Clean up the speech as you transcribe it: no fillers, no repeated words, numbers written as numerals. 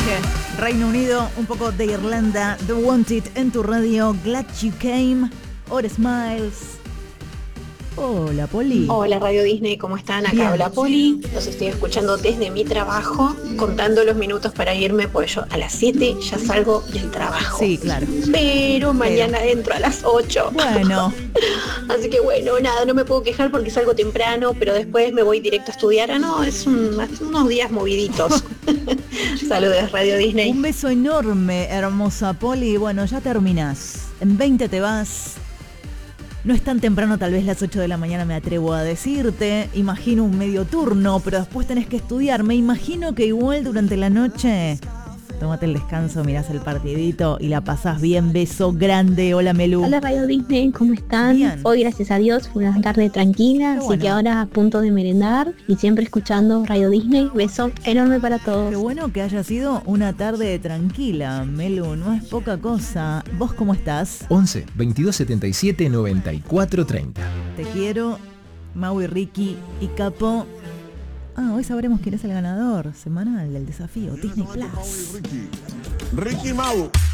Reino Unido, un poco de Irlanda, The Wanted en tu radio, Glad You Came, Or Smiles. Hola, Poli. Hola, Radio Disney, ¿cómo están? Acá Bien. habla Poli. Los estoy escuchando desde mi trabajo, contando los minutos para irme, pues yo a las 7 ya salgo del trabajo. Sí, claro. Pero mañana entro a las 8. Bueno. Así que bueno, nada, no me puedo quejar porque salgo temprano, pero después me voy directo a estudiar. No, unos días moviditos. Saludos, Radio Disney. Un beso enorme, hermosa Poli. Bueno, ya terminás. En 20 te vas. No es tan temprano, tal vez las 8 de la mañana me atrevo a decirte. Imagino un medio turno, pero después tenés que estudiar. Me imagino que igual durante la noche tómate el descanso, mirás el partidito y la pasás bien. Beso grande. Hola, Melu. Hola, Radio Disney, ¿cómo están? Bien. Hoy, gracias a Dios, fue una tarde tranquila, así que ahora a punto de merendar y siempre escuchando Radio Disney. Beso enorme para todos. Qué bueno que haya sido una tarde tranquila, Melu, no es poca cosa. ¿Vos cómo estás? 11 22 77 94 30. Te quiero, Mau y Ricky y Capo. Hoy sabremos quién es el ganador semanal del desafío Disney Plus. Ricky Mau.